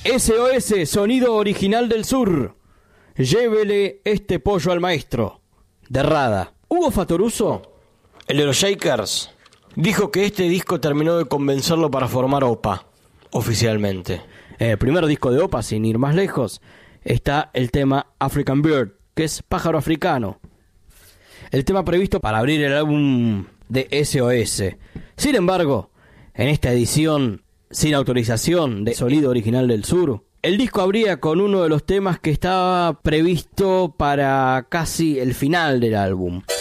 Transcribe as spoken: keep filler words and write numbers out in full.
S O S, sonido original del sur. Llévele este pollo al maestro. De Rada. Hugo Fatoruso, el de los Shakers, dijo que este disco terminó de convencerlo para formar O P A, oficialmente. En el primer disco de O P A, sin ir más lejos, está el tema African Bird, que es pájaro africano. El tema previsto para abrir el álbum de S O S. Sin embargo, en esta edición sin autorización de Sonido Original del Sur, el disco abría con uno de los temas que estaba previsto para casi el final del álbum.